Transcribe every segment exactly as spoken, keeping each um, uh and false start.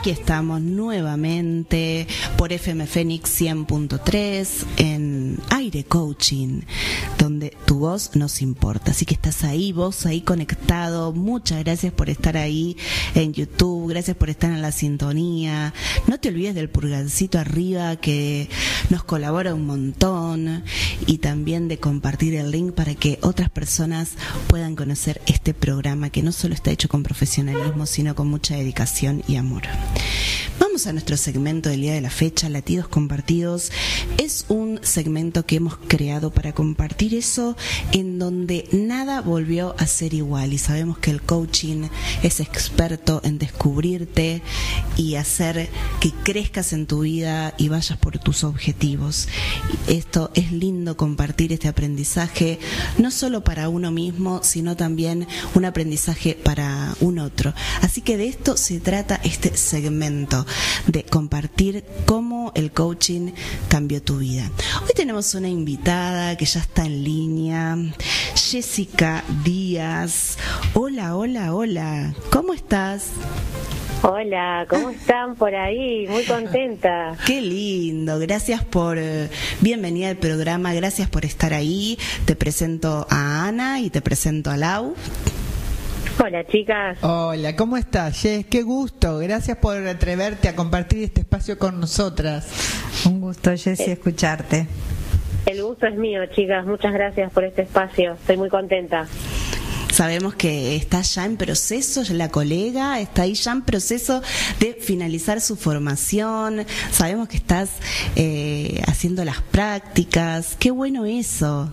Aquí estamos nuevamente por F M Fénix cien punto tres en Aire Coaching, donde tu voz nos importa. Así que estás ahí, vos ahí conectado. Muchas gracias por estar ahí en YouTube, gracias por estar en la sintonía. No te olvides del pulgarcito arriba que nos colabora un montón, y también de compartir el link para que otras personas puedan conocer este programa que no solo está hecho con profesionalismo, sino con mucha dedicación y amor. Vamos a nuestro segmento del día de la fecha, Latidos Compartidos. Es un segmento que hemos creado para compartir eso en donde nada volvió a ser igual, y sabemos que el coaching es experto en descubrirte y hacer que crezcas en tu vida y vayas por tus objetivos. Esto es lindo, compartir este aprendizaje, no solo para uno mismo, sino también un aprendizaje para un otro. Así que de esto se trata este segmento, de compartir cómo el coaching cambió tu vida. Hoy tenemos una invitada que ya está en línea, Jessica Díaz. Hola, hola, hola. ¿Cómo estás? Hola, ¿cómo están por ahí? Muy contenta. Qué lindo, gracias por eh, bienvenida al programa, gracias por estar ahí. Te presento a Ana y te presento a Lau. Hola, chicas. Hola, ¿cómo estás, Jess? Qué gusto, gracias por atreverte a compartir este espacio con nosotras. Un gusto, Jessy, escucharte. El gusto es mío, chicas, muchas gracias por este espacio, estoy muy contenta. Sabemos que está ya en proceso, la colega está ahí ya en proceso de finalizar su formación. Sabemos que estás eh, haciendo las prácticas. Qué bueno eso.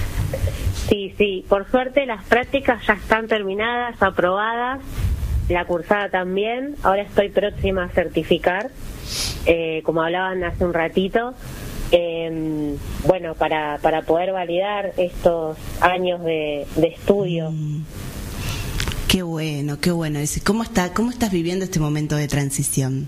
Sí, sí, por suerte las prácticas ya están terminadas, aprobadas, la cursada también. Ahora estoy próxima a certificar, eh, como hablaban hace un ratito. Eh, bueno, para, para poder validar estos años de, de estudio. Mm. Qué bueno, qué bueno. ¿Cómo está, cómo estás viviendo este momento de transición?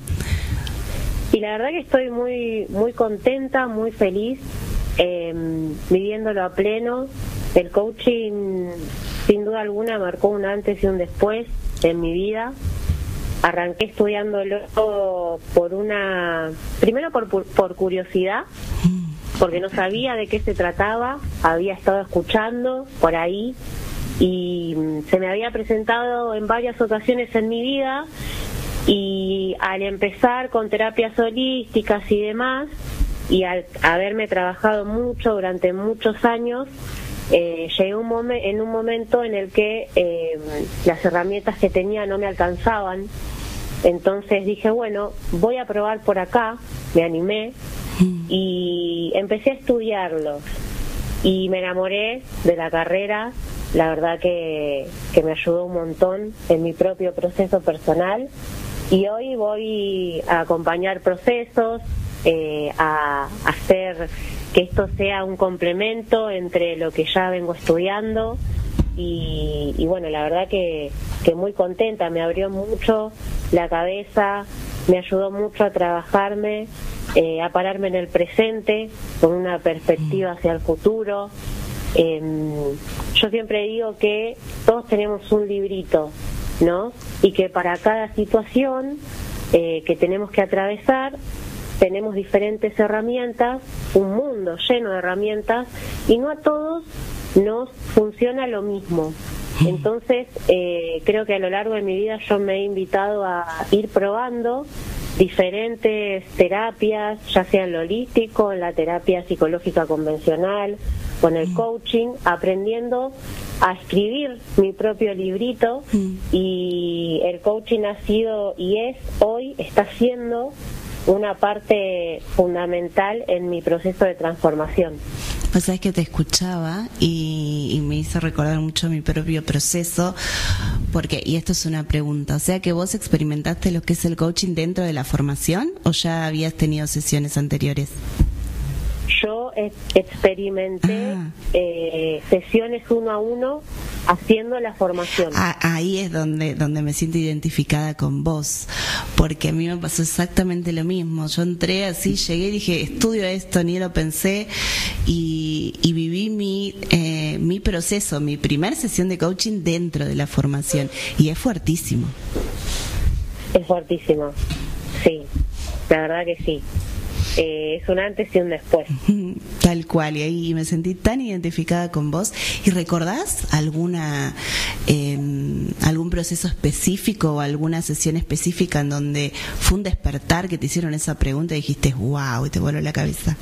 Y la verdad que estoy muy, muy contenta, muy feliz, eh, viviéndolo a pleno. El coaching, sin duda alguna, marcó un antes y un después en mi vida. Arranqué estudiándolo por una, primero por, por curiosidad, porque no sabía de qué se trataba, había estado escuchando por ahí y se me había presentado en varias ocasiones en mi vida, y al empezar con terapias holísticas y demás, y al haberme trabajado mucho durante muchos años, eh, llegué un momen- en un momento en el que eh, las herramientas que tenía no me alcanzaban. Entonces dije, bueno, voy a probar por acá, me animé y empecé a estudiarlo y me enamoré de la carrera. La verdad que, que me ayudó un montón en mi propio proceso personal, y hoy voy a acompañar procesos, eh, a hacer que esto sea un complemento entre lo que ya vengo estudiando. Y, y bueno, la verdad que, que muy contenta, me abrió mucho la cabeza, me ayudó mucho a trabajarme, eh, a pararme en el presente con una perspectiva hacia el futuro. Eh, yo siempre digo que todos tenemos un librito, ¿no? Y que para cada situación eh, que tenemos que atravesar tenemos diferentes herramientas, un mundo lleno de herramientas, y no a todos nos funciona lo mismo. Entonces eh, creo que a lo largo de mi vida yo me he invitado a ir probando diferentes terapias, ya sea en lo holístico, en la terapia psicológica convencional, con el coaching, aprendiendo a escribir mi propio librito. Y el coaching ha sido y es hoy, está siendo una parte fundamental en mi proceso de transformación. Pues sabes que te escuchaba y, y me hizo recordar mucho mi propio proceso, porque, y esto es una pregunta, o sea que vos experimentaste lo que es el coaching dentro de la formación, ¿o ya habías tenido sesiones anteriores? Yo experimenté ah. eh, sesiones uno a uno haciendo la formación. Ah, ahí es donde donde me siento identificada con vos, porque a mí me pasó exactamente lo mismo. Yo entré así, llegué y dije, estudio esto, ni lo pensé, y, y viví mi eh, mi proceso, mi primer sesión de coaching dentro de la formación, y es fuertísimo. Es fuertísimo. Sí, la verdad que sí. Eh, es un antes y un después. Tal cual, y ahí me sentí tan identificada con vos. ¿Y recordás alguna eh, algún proceso específico o alguna sesión específica en donde fue un despertar que te hicieron esa pregunta y dijiste wow y te voló la cabeza?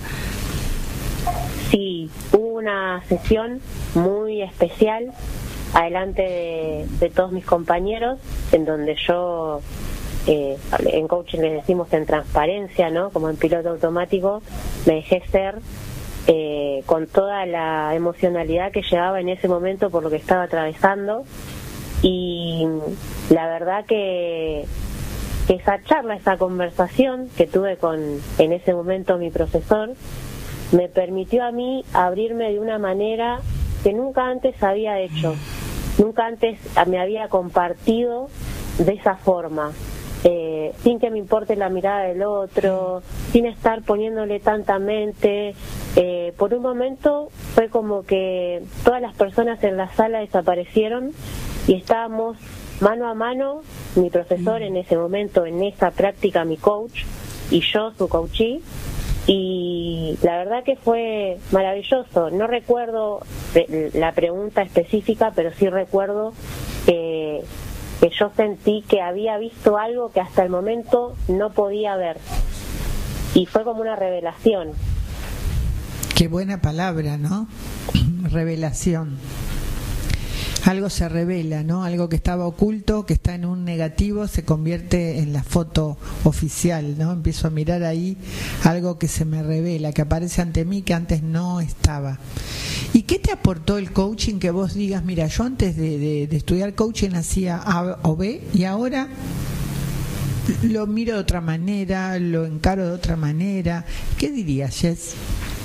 Sí, hubo una sesión muy especial adelante de, de todos mis compañeros en donde yo Eh, en coaching les decimos en transparencia, ¿no? Como en piloto automático, me dejé ser eh, con toda la emocionalidad que llevaba en ese momento por lo que estaba atravesando, y la verdad que, que esa charla, esa conversación que tuve con en ese momento mi profesor, me permitió a mí abrirme de una manera que nunca antes había hecho, nunca antes me había compartido de esa forma. Eh, sin que me importe la mirada del otro, sin estar poniéndole tanta mente. Eh, por un momento fue como que todas las personas en la sala desaparecieron y estábamos mano a mano, mi profesor en ese momento, en esa práctica, mi coach, y yo, su coachee, y la verdad que fue maravilloso. No recuerdo la pregunta específica, pero sí recuerdo que que yo sentí que había visto algo que hasta el momento no podía ver, y fue como una revelación. Qué buena palabra, ¿no? Revelación. Algo se revela, ¿no? Algo que estaba oculto, que está en un negativo, se convierte en la foto oficial, ¿no? Empiezo a mirar ahí algo que se me revela, que aparece ante mí, que antes no estaba. ¿Y qué te aportó el coaching que vos digas, mira, yo antes de, de, de estudiar coaching hacía A o B y ahora lo miro de otra manera, lo encaro de otra manera? ¿Qué dirías, Jess?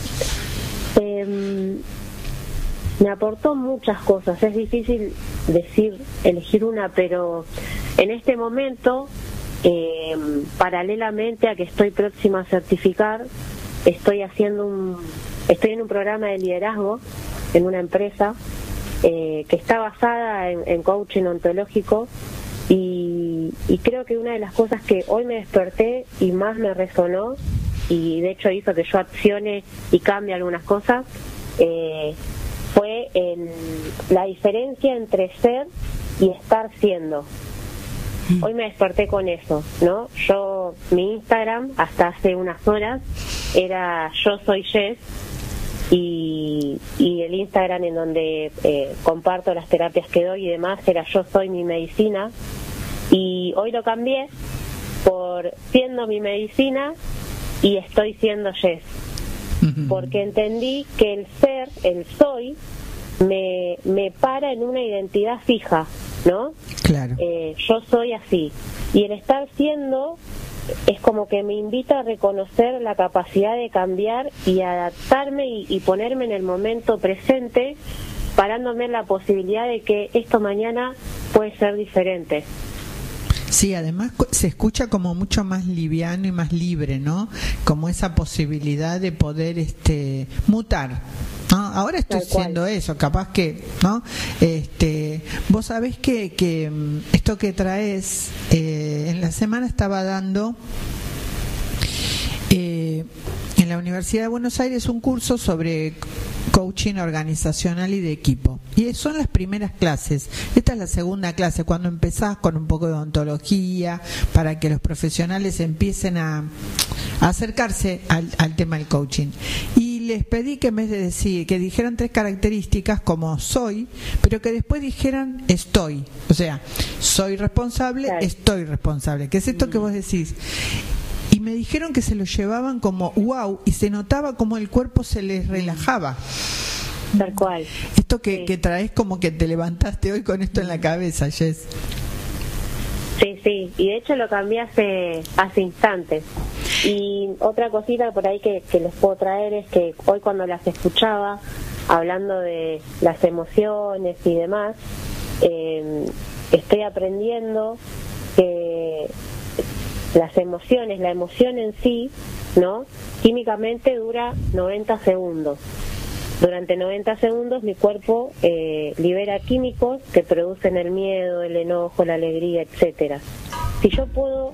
Eh, me aportó muchas cosas, es difícil decir, elegir una, pero en este momento, eh, paralelamente a que estoy próxima a certificar, estoy haciendo un estoy en un programa de liderazgo en una empresa eh, que está basada en, en coaching ontológico, y, y creo que una de las cosas que hoy me desperté y más me resonó, y de hecho hizo que yo accione y cambie algunas cosas, eh, fue el, la diferencia entre ser y estar siendo. Hoy me desperté con eso, ¿no? Yo, mi Instagram hasta hace unas horas era yo soy Jess, y, y el Instagram en donde eh, comparto las terapias que doy y demás era yo soy mi medicina, y hoy lo cambié por siendo mi medicina y estoy siendo Jess, porque entendí que el ser, el soy, me, me para en una identidad fija, ¿no? Claro. Eh, yo soy así, y el estar siendo es como que me invita a reconocer la capacidad de cambiar y adaptarme y, y ponerme en el momento presente, parándome en la posibilidad de que esto mañana puede ser diferente. Sí, además se escucha como mucho más liviano y más libre, ¿no? Como esa posibilidad de poder este mutar, ¿no? Ahora estoy haciendo eso, capaz que, ¿no? Este, vos sabés que, que esto que traes, eh, en la semana estaba dando eh, en la Universidad de Buenos Aires un curso sobre coaching organizacional y de equipo, y son las primeras clases. Esta es la segunda clase, cuando empezás con un poco de ontología para que los profesionales empiecen a, a acercarse al, al tema del coaching. Y les pedí que en vez de decir, que dijeran tres características como soy, pero que después dijeran estoy, o sea, soy responsable, claro. Estoy responsable, que es esto que vos decís. Y me dijeron que se lo llevaban como wow, y se notaba como el cuerpo se les relajaba. Tal cual. Esto que, sí. que traes como que te levantaste hoy con esto en la cabeza, Jess. Sí, sí, y de hecho lo cambié hace, hace instantes. Y otra cosita por ahí que, que les puedo traer es que hoy cuando las escuchaba, hablando de las emociones y demás, eh, estoy aprendiendo que las emociones, la emoción en sí, ¿no? Químicamente dura noventa segundos. Durante noventa segundos mi cuerpo eh, libera químicos que producen el miedo, el enojo, la alegría, etcétera. Si yo puedo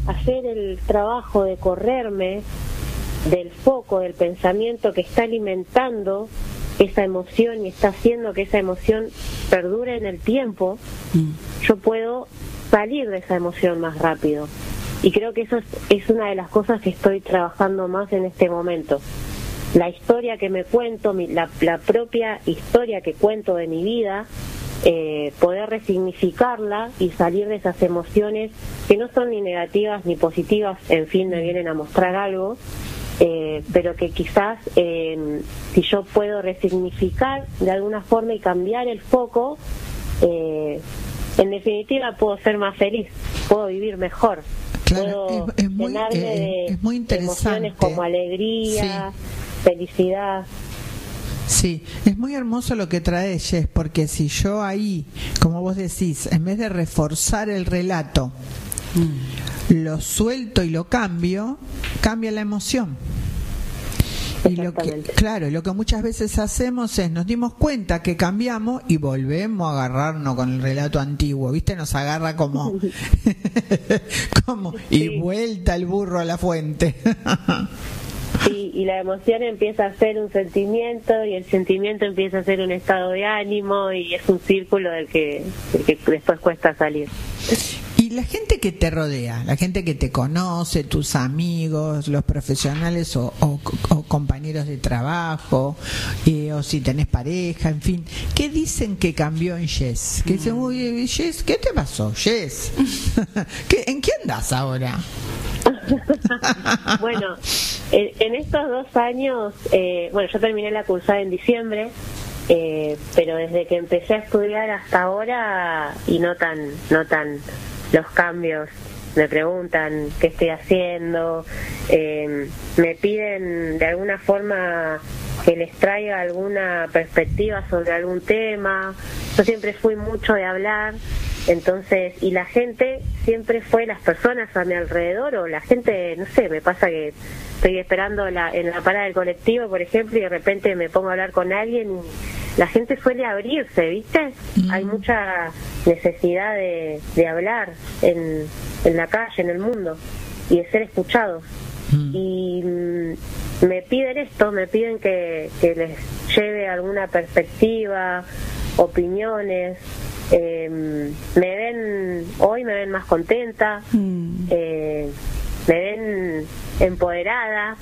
hacer el trabajo de correrme del foco del pensamiento que está alimentando esa emoción y está haciendo que esa emoción perdure en el tiempo, mm. yo puedo salir de esa emoción más rápido. Y creo que eso es, es una de las cosas que estoy trabajando más en este momento. La historia que me cuento, mi, la, la propia historia que cuento de mi vida, eh, poder resignificarla y salir de esas emociones que no son ni negativas ni positivas, en fin, me vienen a mostrar algo, eh, pero que quizás eh, si yo puedo resignificar de alguna forma y cambiar el foco, eh, en definitiva puedo ser más feliz, puedo vivir mejor. Claro, puedo es, es, muy, llenarme eh, de es muy interesante. Emociones como alegría, sí. felicidad. Sí, es muy hermoso lo que trae Jess, porque si yo ahí, como vos decís, en vez de reforzar el relato, mm. lo suelto y lo cambio, cambia la emoción. Y lo que, claro, lo que muchas veces hacemos es, nos dimos cuenta que cambiamos y volvemos a agarrarnos con el relato antiguo, ¿viste? Nos agarra como, como y sí. vuelta el burro a la fuente. Sí, y la emoción empieza a ser un sentimiento y el sentimiento empieza a ser un estado de ánimo y es un círculo del que, del que después cuesta salir. Y la gente que te rodea, la gente que te conoce, tus amigos, los profesionales o, o, o compañeros de trabajo, eh, o si tenés pareja, en fin, ¿qué dicen que cambió en Jess? Que dicen, uy, Jess, ¿qué te pasó, Jess? ¿Qué, ¿En qué andás ahora? Bueno, en, en estos dos años, eh, bueno, yo terminé la cursada en diciembre, eh, pero desde que empecé a estudiar hasta ahora, y no tan, no tan los cambios, me preguntan qué estoy haciendo, eh, me piden de alguna forma que les traiga alguna perspectiva sobre algún tema. Yo siempre fui mucho de hablar, entonces, y la gente siempre fue, las personas a mi alrededor, o la gente, no sé, me pasa que estoy esperando la, en la parada del colectivo, por ejemplo, y de repente me pongo a hablar con alguien y la gente suele abrirse, ¿viste? Mm. Hay mucha necesidad de, de hablar en, en la calle, en el mundo, y de ser escuchados. Mm. Y mm, me piden esto, me piden que, que les lleve alguna perspectiva, opiniones. Eh, me ven, hoy me ven más contenta, mm. eh, me ven empoderada,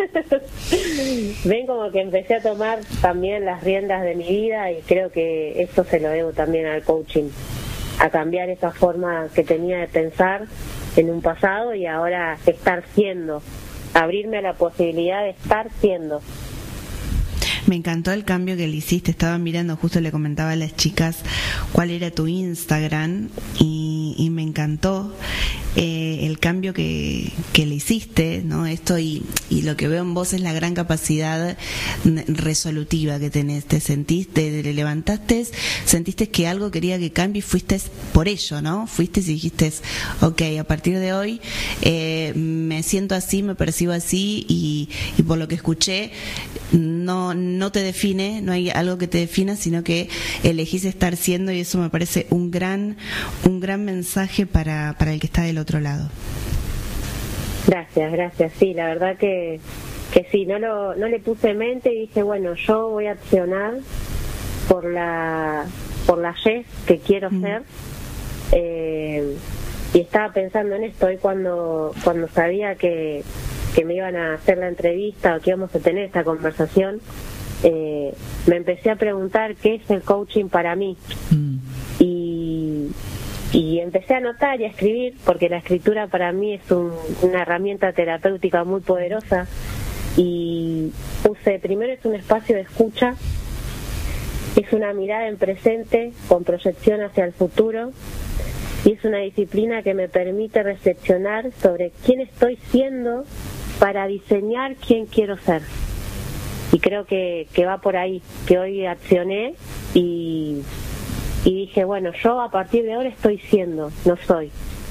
ven como que empecé a tomar también las riendas de mi vida, y creo que esto se lo debo también al coaching, a cambiar esa forma que tenía de pensar en un pasado y ahora estar siendo, abrirme a la posibilidad de estar siendo. Me encantó el cambio que le hiciste. Estaba mirando, justo le comentaba a las chicas cuál era tu Instagram y, y me encantó eh, el cambio que, que le hiciste, ¿no? Esto y, y lo que veo en vos es la gran capacidad resolutiva que tenés. Te sentiste, te levantaste, sentiste que algo quería que cambie y fuiste por ello, ¿no? Fuiste y dijiste, ok, a partir de hoy eh, me siento así, me percibo así y, y por lo que escuché no no te define, no hay algo que te defina, sino que elegís estar siendo, y eso me parece un gran un gran mensaje para, para el que está del otro lado. Gracias, gracias. Sí, la verdad que que sí, no lo no le puse mente y dije, bueno, yo voy a accionar por la por la Jess que quiero mm. ser. Eh, y estaba pensando en esto hoy cuando cuando sabía que que me iban a hacer la entrevista o que íbamos a tener esta conversación. Eh, me empecé a preguntar qué es el coaching para mí mm. y, y empecé a anotar y a escribir, porque la escritura para mí es un, una herramienta terapéutica muy poderosa, y puse, primero es un espacio de escucha, es una mirada en presente con proyección hacia el futuro, y es una disciplina que me permite reflexionar sobre quién estoy siendo para diseñar quién quiero ser. Y creo que, que va por ahí, que hoy accioné y, y dije, bueno, yo a partir de ahora estoy siendo, no soy.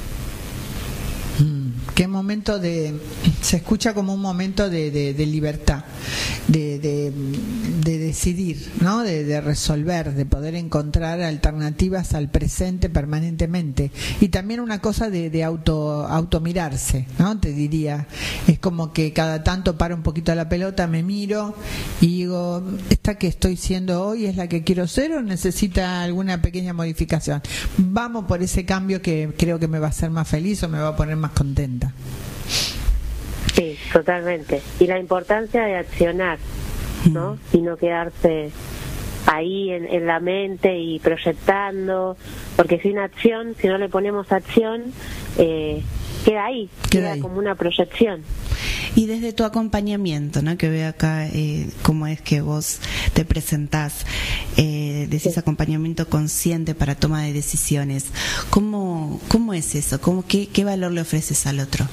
Mm, qué momento de... Se escucha como un momento de, de, de libertad, de, de, de decidir, ¿no? De, de resolver, de poder encontrar alternativas al presente permanentemente. Y también una cosa de, de auto automirarse, ¿no? Te diría, es como que cada tanto paro un poquito la pelota, me miro y digo, ¿esta que estoy siendo hoy es la que quiero ser o necesita alguna pequeña modificación? Vamos por ese cambio que creo que me va a hacer más feliz o me va a poner más contenta. Sí, totalmente. Y la importancia de accionar, ¿no? Y no quedarse ahí en, en la mente y proyectando, porque sin acción, si no le ponemos acción, eh, queda ahí, queda, queda ahí. Como una proyección. Y desde tu acompañamiento, ¿no? Que veo acá eh, cómo es que vos te presentás, eh, decís sí. acompañamiento consciente para toma de decisiones. ¿Cómo, cómo es eso? ¿Cómo, qué, ¿Qué valor le ofreces al otro?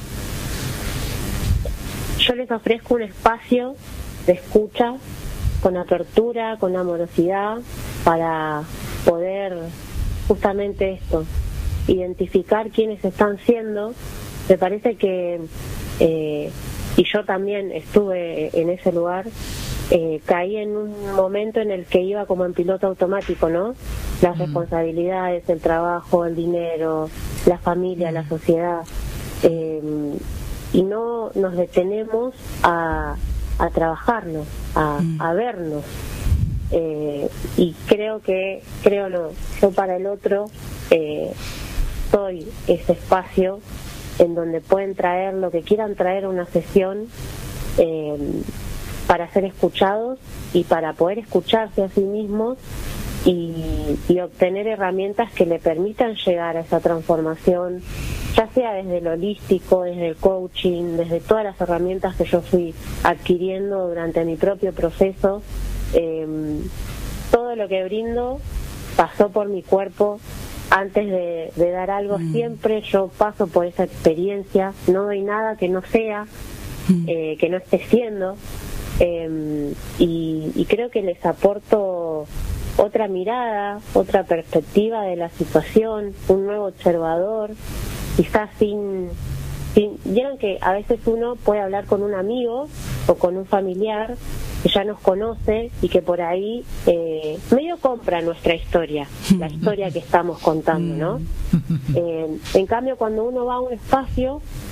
Yo les ofrezco un espacio de escucha, con apertura, con amorosidad, para poder justamente esto, identificar quiénes están siendo. Me parece que, eh, y yo también estuve en ese lugar, eh, caí en un momento en el que iba como en piloto automático, ¿no? Las mm. responsabilidades, el trabajo, el dinero, la familia, mm. la sociedad, eh, y no nos detenemos a a trabajarnos, a, mm. a vernos, eh, y creo que creo no, yo para el otro eh, soy ese espacio en donde pueden traer lo que quieran traer a una sesión, eh, para ser escuchados y para poder escucharse a sí mismos y, y obtener herramientas que le permitan llegar a esa transformación, ya sea desde lo holístico, desde el coaching, desde todas las herramientas que yo fui adquiriendo durante mi propio proceso. Eh, todo lo que brindo pasó por mi cuerpo antes de, de dar algo. Mm. Siempre yo paso por esa experiencia, no doy nada que no sea, mm. eh, que no esté siendo, eh, y, y creo que les aporto otra mirada, otra perspectiva de la situación, un nuevo observador, quizás sin, sin... Vieron que a veces uno puede hablar con un amigo o con un familiar que ya nos conoce y que por ahí eh, medio compra nuestra historia, la historia que estamos contando, ¿no? Eh, en cambio, cuando uno va a un espacio